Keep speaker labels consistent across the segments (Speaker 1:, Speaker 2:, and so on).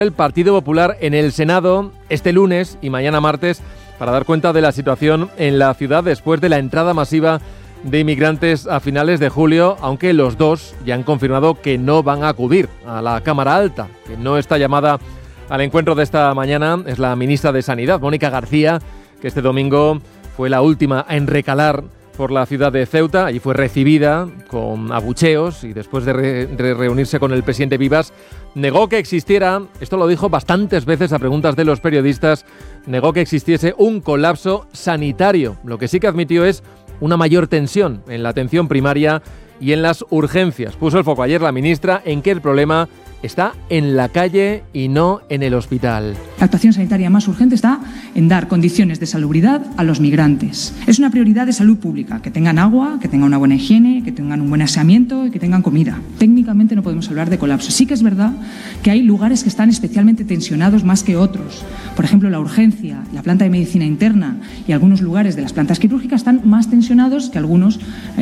Speaker 1: El Partido Popular en el Senado este lunes y mañana martes para dar cuenta de la situación en la ciudad después de la entrada masiva de inmigrantes a finales de julio, aunque los dos ya han confirmado que no van a acudir a la Cámara Alta, que no está llamada al encuentro de esta mañana. Es la ministra de Sanidad, Mónica García, que este domingo fue la última en recalar por la ciudad de Ceuta. Allí fue recibida con abucheos y después de reunirse con el presidente Vivas, negó que existiera, esto lo dijo bastantes veces a preguntas de los periodistas, negó que existiese un colapso sanitario. Lo que sí que admitió es una mayor tensión en la atención primaria y en las urgencias. Puso el foco ayer la ministra en que el problema está en la calle y no en el hospital.
Speaker 2: La actuación sanitaria más urgente está en dar condiciones de salubridad a los migrantes. Es una prioridad de salud pública, que tengan agua, que tengan una buena higiene, que tengan un buen aseamiento y que tengan comida. Técnicamente no podemos hablar de colapso. Sí que es verdad que hay lugares que están especialmente tensionados más que otros. Por ejemplo, la urgencia, la planta de medicina interna y algunos lugares de las plantas quirúrgicas están más tensionados que algunas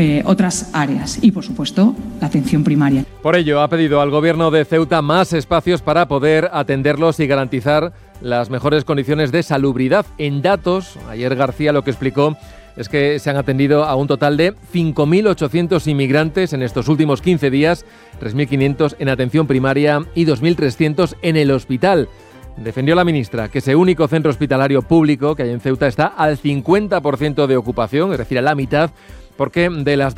Speaker 2: otras áreas. Y, por supuesto, la atención primaria.
Speaker 1: Por ello, ha pedido al gobierno de Ceuta más espacios para poder atenderlos y garantizar las mejores condiciones de salubridad. En datos, ayer García lo que explicó es que se han atendido a un total de 5.800 inmigrantes en estos últimos 15 días, 3.500 en atención primaria y 2.300 en el hospital. Defendió la ministra que ese único centro hospitalario público que hay en Ceuta está al 50% de ocupación, es decir, a la mitad, porque de las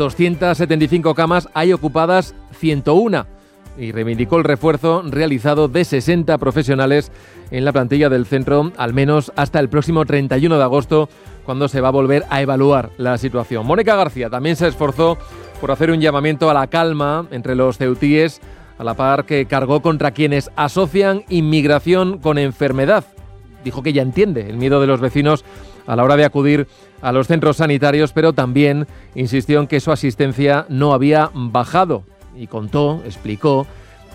Speaker 1: 275 camas hay ocupadas 101. Y reivindicó el refuerzo realizado de 60 profesionales en la plantilla del centro, al menos hasta el próximo 31 de agosto, cuando se va a volver a evaluar la situación. Mónica García también se esforzó por hacer un llamamiento a la calma entre los ceutíes, a la par que cargó contra quienes asocian inmigración con enfermedad. Dijo que ya entiende el miedo de los vecinos a la hora de acudir a los centros sanitarios, pero también insistió en que su asistencia no había bajado. Y explicó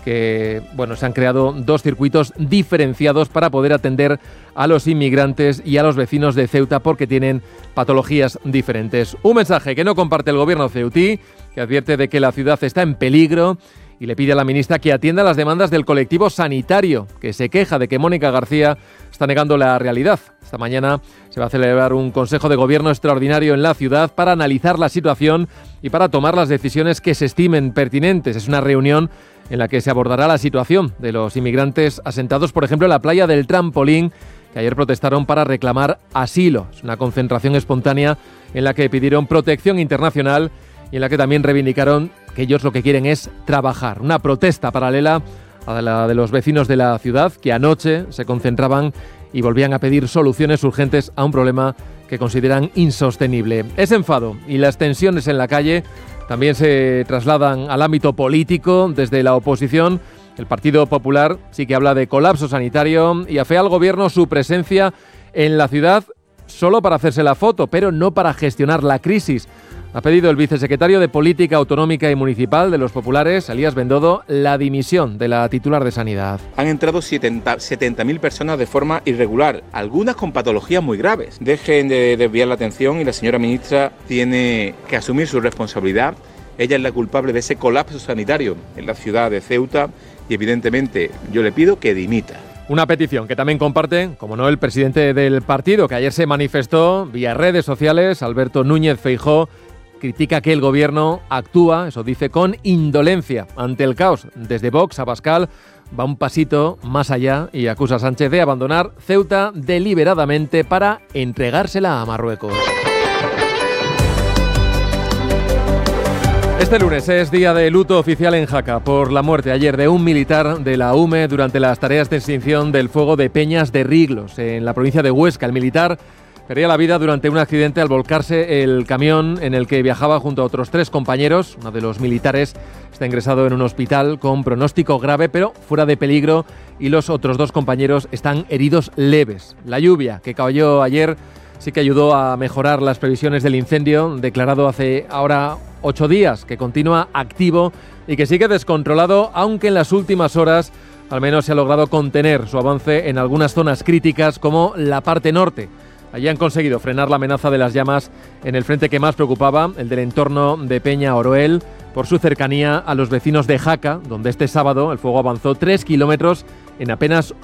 Speaker 1: que se han creado dos circuitos diferenciados para poder atender a los inmigrantes y a los vecinos de Ceuta porque tienen patologías diferentes. Un mensaje que no comparte el gobierno ceutí, que advierte de que la ciudad está en peligro y le pide a la ministra que atienda las demandas del colectivo sanitario, que se queja de que Mónica García está negando la realidad. Esta mañana se va a celebrar un Consejo de Gobierno extraordinario en la ciudad para analizar la situación y para tomar las decisiones que se estimen pertinentes. Es una reunión en la que se abordará la situación de los inmigrantes asentados, por ejemplo, en la playa del Trampolín, que ayer protestaron para reclamar asilo. Es una concentración espontánea en la que pidieron protección internacional y en la que también reivindicaron que ellos lo que quieren es trabajar. Una protesta paralela a la de los vecinos de la ciudad, que anoche se concentraban y volvían a pedir soluciones urgentes a un problema que consideran insostenible. Ese enfado y las tensiones en la calle también se trasladan al ámbito político. Desde la oposición, el Partido Popular sí que habla de colapso sanitario y afea al gobierno su presencia en la ciudad solo para hacerse la foto, pero no para gestionar la crisis. Ha pedido el vicesecretario de Política Autonómica y Municipal de los Populares, Elías Bendodo, la dimisión de la titular de Sanidad.
Speaker 3: Han entrado 70.000 personas de forma irregular, algunas con patologías muy graves. Dejen de desviar la atención y la señora ministra tiene que asumir su responsabilidad. Ella es la culpable de ese colapso sanitario en la ciudad de Ceuta y evidentemente yo le pido que dimita.
Speaker 1: Una petición que también comparte, como no, el presidente del partido, que ayer se manifestó vía redes sociales, Alberto Núñez Feijóo. Critica que el gobierno actúa, eso dice, con indolencia ante el caos. Desde Vox, Abascal va un pasito más allá y acusa a Sánchez de abandonar Ceuta deliberadamente para entregársela a Marruecos. Este lunes es día de luto oficial en Jaca por la muerte ayer de un militar de la UME durante las tareas de extinción del fuego de Peñas de Riglos, en la provincia de Huesca. El militar perdía la vida durante un accidente al volcarse el camión en el que viajaba junto a otros 3 compañeros. Uno de los militares está ingresado en un hospital con pronóstico grave, pero fuera de peligro, y los otros 2 compañeros están heridos leves. La lluvia que cayó ayer sí que ayudó a mejorar las previsiones del incendio, declarado hace ahora 8 días, que continúa activo y que sigue descontrolado, aunque en las últimas horas al menos se ha logrado contener su avance en algunas zonas críticas como la parte norte. Allí han conseguido frenar la amenaza de las llamas en el frente que más preocupaba, el del entorno de Peña Oroel, por su cercanía a los vecinos de Jaca, donde este sábado el fuego avanzó 3 kilómetros en apenas